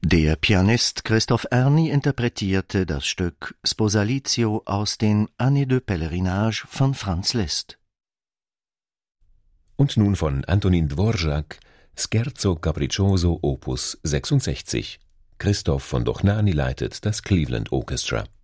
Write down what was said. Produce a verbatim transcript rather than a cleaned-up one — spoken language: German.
Der Pianist Christoph Erny interpretierte das Stück Sposalizio aus den Années de Pèlerinage von Franz Liszt. Und nun von Antonin Dvorak, Scherzo Capriccioso Opus sechsundsechzig. Christoph von Dohnányi leitet das Cleveland Orchestra.